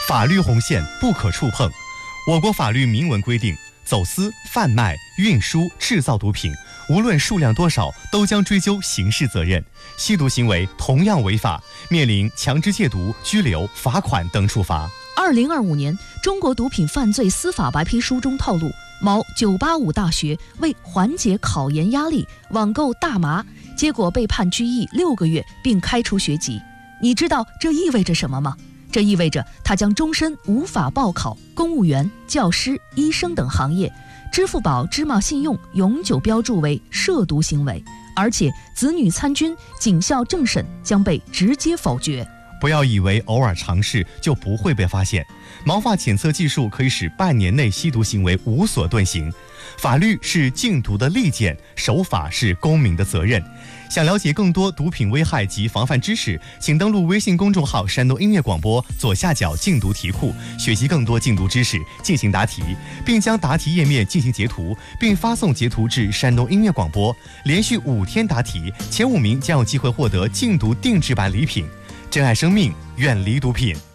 法律红线不可触碰。我国法律明文规定，走私、贩卖、运输、制造毒品，无论数量多少，都将追究刑事责任。吸毒行为同样违法，面临强制戒毒、拘留、罚款等处罚。 2025年，中国毒品犯罪司法白皮书中透露，某985大学为缓解考研压力，网购大麻，结果被判拘役6个月，并开除学籍。你知道这意味着什么吗？这意味着他将终身无法报考公务员、教师、医生等行业，支付宝芝麻信用永久标注为涉毒行为，而且子女参军、警校政审将被直接否决。 不要以为偶尔尝试就不会被发现，毛发检测技术可以使半年内吸毒行为无所遁形。法律是禁毒的利剑，守法是公民的责任。想了解更多毒品危害及防范知识，请登录微信公众号山东音乐广播左下角禁毒题库，学习更多禁毒知识，进行答题，并将答题页面进行截图，并发送截图至山东音乐广播。连续5天答题，前5名将有机会获得禁毒定制版礼品。珍爱生命，远离毒品。